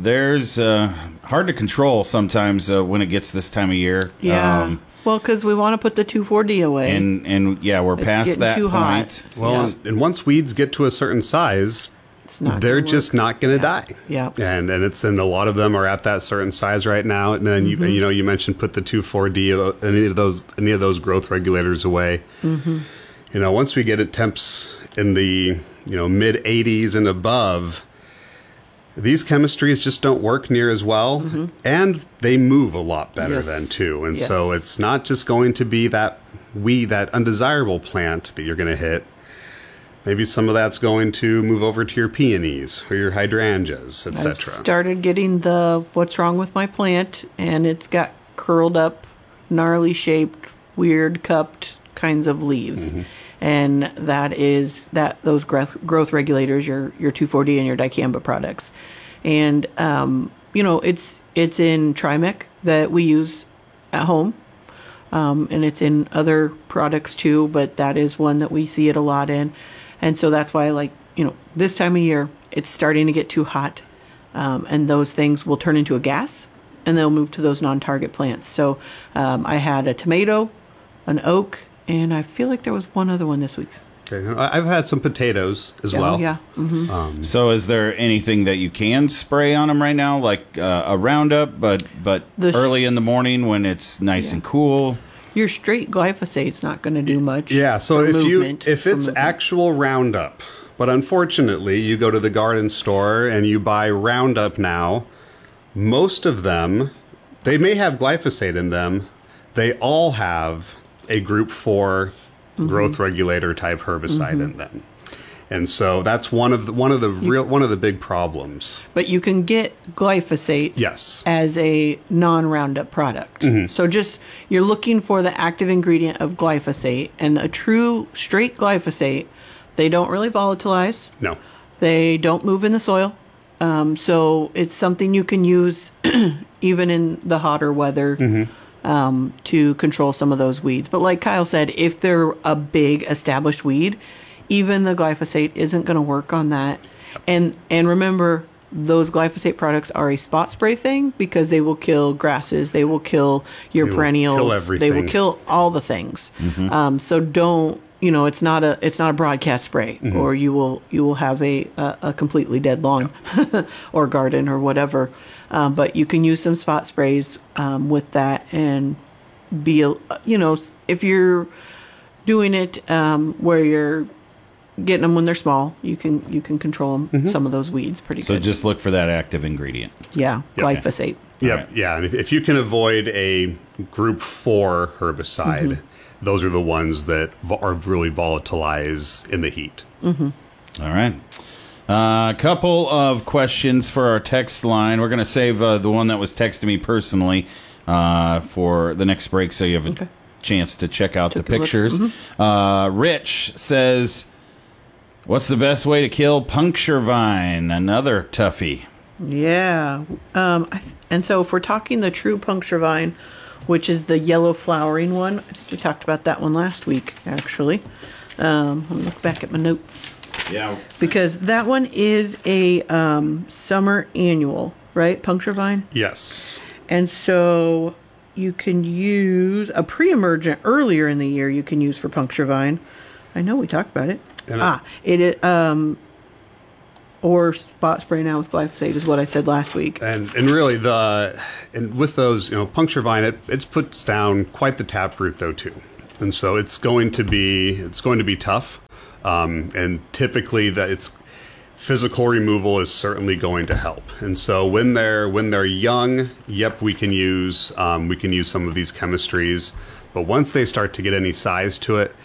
hard to control sometimes when it gets this time of year. Yeah. Well, because we want to put the 2,4-D away. And yeah, we're past that point. Hot. Well, and once weeds get to a certain size, they're just not going to die. Yeah. And a lot of them are at that certain size right now. And then you mentioned put the 2,4-D, any of those growth regulators away. Mm-hmm. Once we get at temps in the mid 80s and above, these chemistries just don't work near as well, and they move a lot better then too. And so it's not just going to be that undesirable plant that you're going to hit. Maybe some of that's going to move over to your peonies or your hydrangeas, etc. I've started getting the what's wrong with my plant, and it's got curled up, gnarly shaped, weird cupped kinds of leaves. Mm-hmm. And those growth regulators, your 2,4-D and your dicamba products. And, it's in Trimec that we use at home. And it's in other products too, but that is one that we see it a lot in. And so that's why, this time of year, it's starting to get too hot. And those things will turn into a gas, and they'll move to those non-target plants. So I had a tomato, an oak, and I feel like there was one other one this week. Okay. I've had some potatoes as well. Yeah. Mm-hmm. So is there anything that you can spray on them right now, like a Roundup, but early in the morning when it's nice and cool? Your straight glyphosate's not going to do much. Yeah, so if it's actual Roundup, but unfortunately you go to the garden store and you buy Roundup now, most of them, they may have glyphosate in them. They all have a group 4 growth regulator type herbicide in them. And so that's one of the big problems. But you can get glyphosate as a non-Roundup product. Mm-hmm. So you're looking for the active ingredient of glyphosate, and a true straight glyphosate, they don't really volatilize. No. They don't move in the soil. So it's something you can use even in the hotter weather. To control some of those weeds. But like Kyle said, if they're a big established weed, even the glyphosate isn't going to work on that. And remember, those glyphosate products are a spot spray thing because they will kill grasses, they will kill your perennials, kill everything. They will kill all the things. So don't, it's not a broadcast spray, or you will have a completely dead lawn or garden or whatever. But you can use some spot sprays with that, and if you're doing it where you're getting them when they're small, you can control them, some of those weeds pretty good. So just look for that active ingredient. Yeah, glyphosate. Yep, yeah. And if you can avoid a group 4 herbicide, those are the ones that are really volatilize in the heat. All right. A couple of questions for our text line. We're going to save the one that was texted me personally for the next break, so you have a chance to check out the pictures. Rich says, what's the best way to kill puncture vine? Another toughie. Yeah. And so if we're talking the true puncture vine, which is the yellow flowering one. I think we talked about that one last week, actually. Let me look back at my notes. Yeah. Because that one is a summer annual, right? Puncture vine? Yes. And so you can use a pre-emergent earlier in the year you can use for puncture vine. I know we talked about it. Or spot spray now with glyphosate is what I said last week. And really with those, puncture vine, it puts down quite the taproot though too. And so it's going to be tough. And typically it's physical removal is certainly going to help. And so when they're young, yep, we can use some of these chemistries. But once they start to get any size to it,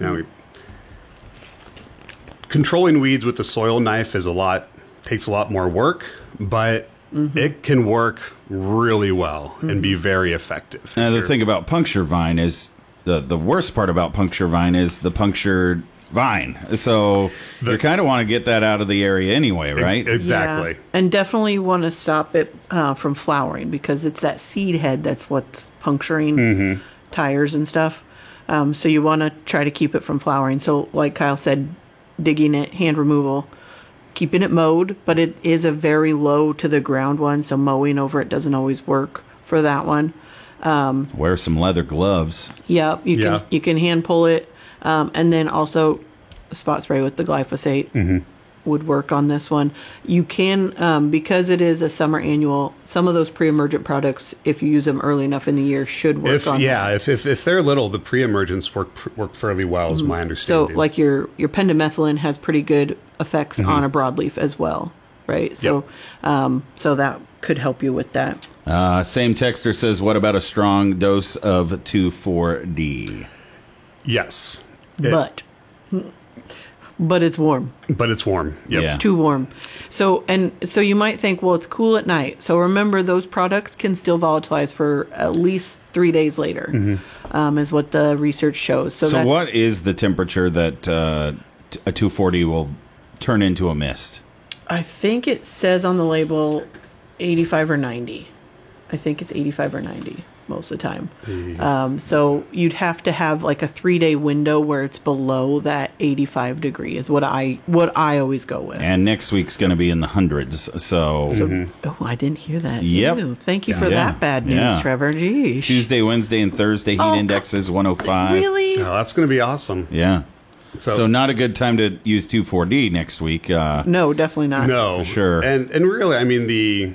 controlling weeds with the soil knife takes a lot more work, but it can work really well and be very effective. Now, the thing about puncture vine is the worst part about puncture vine is the punctured vine. So you kind of want to get that out of the area anyway, right? Exactly. Yeah. And definitely want to stop it from flowering because it's that seed head that's what's puncturing tires and stuff. So you want to try to keep it from flowering. So like Kyle said, digging it, hand removal, keeping it mowed, but it is a very low to the ground one, so mowing over it doesn't always work for that one. Wear some leather gloves. Yep, you can hand pull it, and then also spot spray with the glyphosate would work on this one. You can, because it is a summer annual, some of those pre-emergent products, if you use them early enough in the year, should work on that. If they're little, the pre-emergents work fairly well, is my understanding. So like your pendimethalin has pretty good effects on a broadleaf as well, right? So so that could help you with that. Same texter says, what about a strong dose of 2,4-D? Yes. But it's warm. Yep. It's too warm. So you might think, well, it's cool at night. So remember, those products can still volatilize for at least 3 days later, is what the research shows. So what is the temperature that a 2,4-D will turn into a mist? I think it says on the label 85 or 90. I think it's 85 or 90 most of the time. So you'd have to have like a 3-day window where it's below that 85 degree is what I always go with. And next week's going to be in the hundreds. So I didn't hear that. Yep. Ew, thank you for that bad news, Trevor. Geez. Tuesday, Wednesday, and Thursday heat index is 105. Really? Oh, that's going to be awesome. Yeah. So not a good time to use 2,4-D next week. No, definitely not. No, for sure. And really, I mean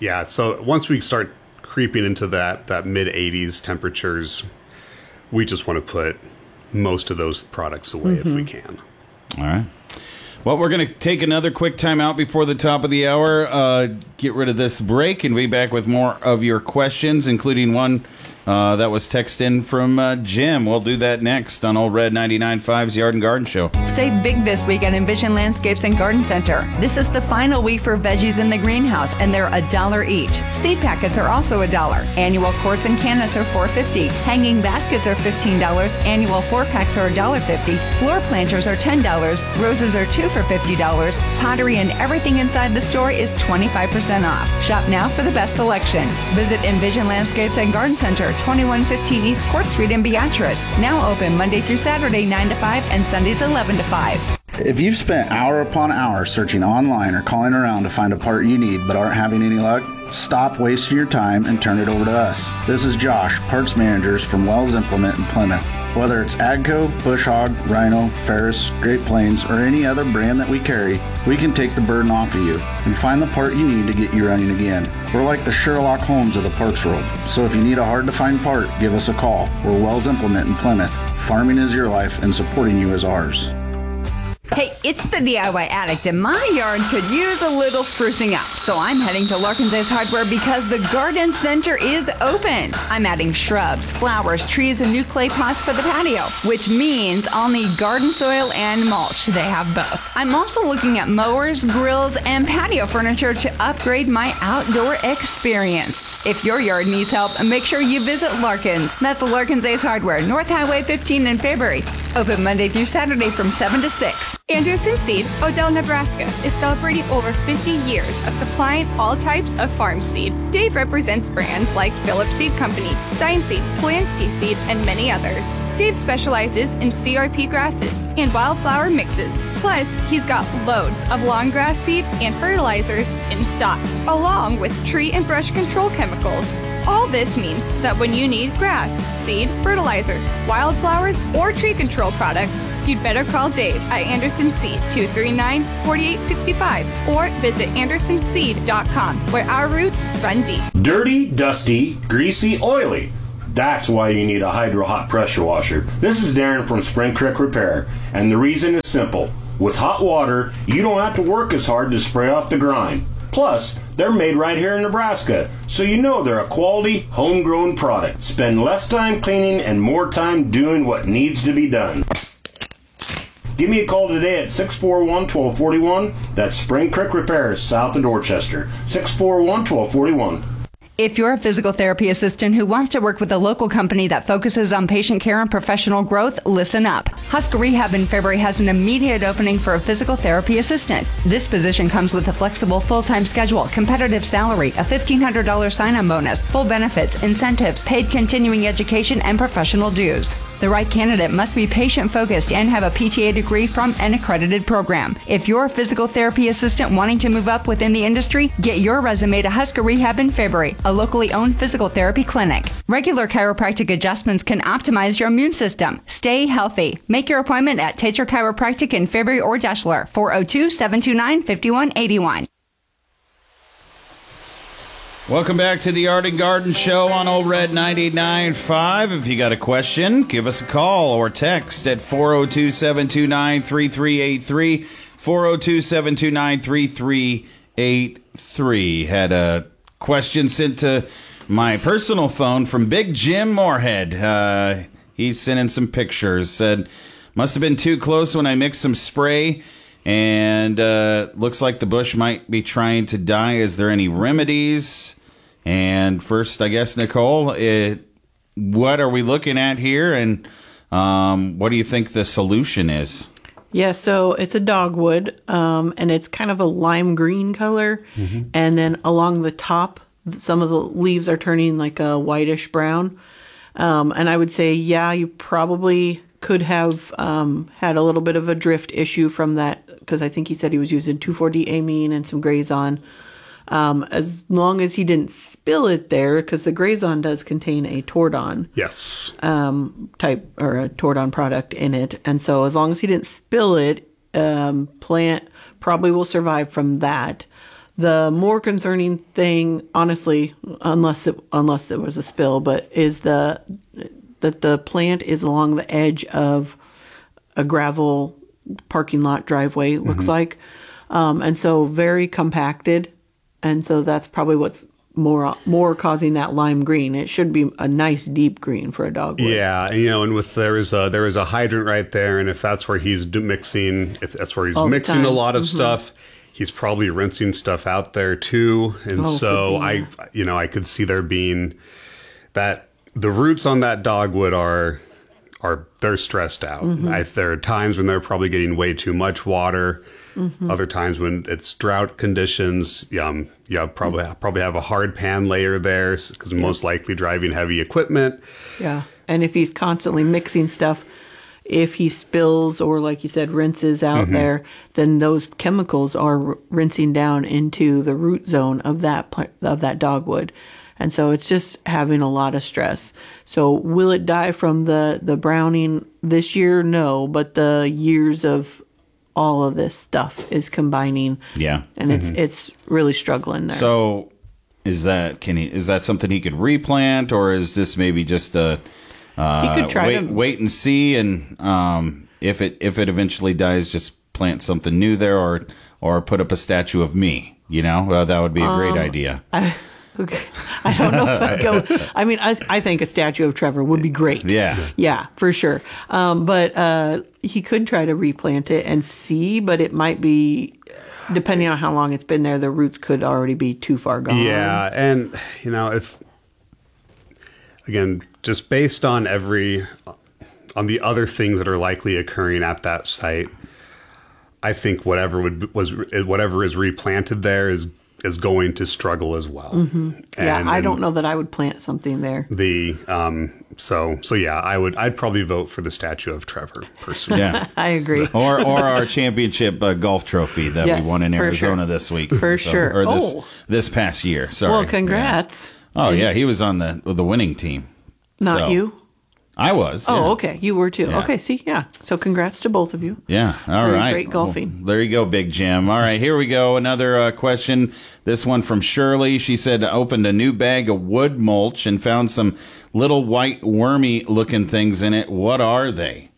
so once we start creeping into that mid-80s temperatures, we just want to put most of those products away if we can. All right. Well, we're going to take another quick time out before the top of the hour, get rid of this break, and be back with more of your questions, including one that was texted in from Jim. We'll do that next on Old Red 99.5's Yard and Garden Show. Save big this week at Envision Landscapes and Garden Center. This is the final week for veggies in the greenhouse, and they're $1 each. Seed packets are also $1. Annual quarts and cannas are $4.50. Hanging baskets are $15. Annual 4-packs are $1.50. Floor planters are $10. Roses are 2 for $50. Pottery and everything inside the store is 25% off. Shop now for the best selection. Visit Envision Landscapes and Garden Center, 2115 East Court Street in Beatrice. Now open Monday through Saturday 9 to 5 and Sundays 11 to 5. If you've spent hour upon hour searching online or calling around to find a part you need but aren't having any luck, stop wasting your time and turn it over to us. This is Josh, parts managers from Wells Implement in Plymouth. Whether it's AGCO, Bush Hog, Rhino, Ferris, Great Plains, or any other brand that we carry, we can take the burden off of you and find the part you need to get you running again. We're like the Sherlock Holmes of the parts world, so if you need a hard-to-find part, give us a call. We're Wells Implement in Plymouth. Farming is your life, and supporting you is ours. Hey, it's the DIY Addict, and my yard could use a little sprucing up. So I'm heading to Larkin's Ace Hardware because the garden center is open. I'm adding shrubs, flowers, trees, and new clay pots for the patio, which means I'll need garden soil and mulch. They have both. I'm also looking at mowers, grills, and patio furniture to upgrade my outdoor experience. If your yard needs help, make sure you visit Larkins. That's Larkins Ace Hardware, North Highway 15 in Fairbury. Open Monday through Saturday from 7 to 6. Anderson Seed, Odell, Nebraska, is celebrating over 50 years of supplying all types of farm seed. Dave represents brands like Phillips Seed Company, Stein Seed, Polanski Seed, and many others. Dave specializes in CRP grasses and wildflower mixes. Plus, he's got loads of long grass seed and fertilizers in stock, along with tree and brush control chemicals. All this means that when you need grass, seed, fertilizer, wildflowers, or tree control products, you'd better call Dave at Anderson Seed 239-4865 or visit AndersonSeed.com, where our roots run deep. Dirty, dusty, greasy, oily. That's why you need a Hydro Hot pressure washer. This is Darren from Spring Creek Repair, and the reason is simple. With hot water, you don't have to work as hard to spray off the grime. Plus, they're made right here in Nebraska, so you know they're a quality, homegrown product. Spend less time cleaning and more time doing what needs to be done. Give me a call today at 641-1241. That's Spring Creek Repair, south of Dorchester. 641-1241. If you're a physical therapy assistant who wants to work with a local company that focuses on patient care and professional growth, listen up. Husker Rehab in Fairbury has an immediate opening for a physical therapy assistant. This position comes with a flexible full-time schedule, competitive salary, a $1,500 sign-on bonus, full benefits, incentives, paid continuing education, and professional dues. The right candidate must be patient-focused and have a PTA degree from an accredited program. If you're a physical therapy assistant wanting to move up within the industry, get your resume to Husker Rehab in Fairbury, a locally owned physical therapy clinic. Regular chiropractic adjustments can optimize your immune system. Stay healthy. Make your appointment at Tetra Chiropractic in Fairbury or Deshler, 402-729-5181. Welcome back to the Art and Garden Show on Old Red 99.5. If you got a question, give us a call or text at 402-729-3383. 402-729-3383. Had a question sent to my personal phone from Big Jim Moorhead. He sent in some pictures. Said, must have been too close when I mixed some spray. And looks like the bush might be trying to die. Is there any remedies? And first, I guess, Nicole, what are we looking at here? And what do you think the solution is? Yeah, so it's a dogwood, and it's kind of a lime green color. Mm-hmm. And then along the top, some of the leaves are turning like a whitish brown. And I would say, yeah, you probably could have had a little bit of a drift issue from that, because I think he said he was using 2,4-D-amine and some Grazon. As long as he didn't spill it there, because the Grazon does contain a Tordon type, or a Tordon product in it. And so as long as he didn't spill it, plant probably will survive from that. The more concerning thing, honestly, unless there was a spill, but is that the plant is along the edge of a gravel parking lot driveway, looks like. And so very compacted. And so that's probably what's more causing that lime green. It should be a nice deep green for a dogwood. Yeah, and with there is a hydrant right there, and if that's where he's mixing, mixing a lot of stuff, he's probably rinsing stuff out there too. And I could see there being that the roots on that dogwood are they're stressed out. There are times when they're probably getting way too much water. Other times when it's drought conditions, probably have a hard pan layer there, because most likely driving heavy equipment. Yeah, and if he's constantly mixing stuff, if he spills or, like you said, rinses out there, then those chemicals are rinsing down into the root zone of that dogwood. And so it's just having a lot of stress. So will it die from the browning this year? No, but the years of all of this stuff is combining. Yeah. And it's really struggling there. So is that something he could replant, or is this maybe just a he could try wait and see, and if it eventually dies, just plant something new there, or put up a statue of me, that would be a great idea. Okay. I don't know if I'd go. I mean, I think a statue of Trevor would be great. Yeah, for sure. But he could try to replant it and see, but it might be depending on how long it's been there, the roots could already be too far gone. Yeah, and if again, just based on on the other things that are likely occurring at that site, I think whatever is replanted there is going to struggle as well. Mm-hmm. Yeah, I don't know that I would plant something there. So yeah, I'd probably vote for the statue of Trevor personally. Yeah, I agree. Or our championship golf trophy that we won in Arizona this week. For sure. Or this past year. Sorry. Well, congrats. Yeah. Oh yeah, he was on the winning team. Not you. I was. Oh, yeah. okay. You were too. Yeah. Okay, see, yeah. So congrats to both of you. Yeah, all right. Great golfing. Well, there you go, Big Jim. All right, here we go. Another question. This one from Shirley. She said, opened a new bag of wood mulch and found some little white wormy-looking things in it. What are they?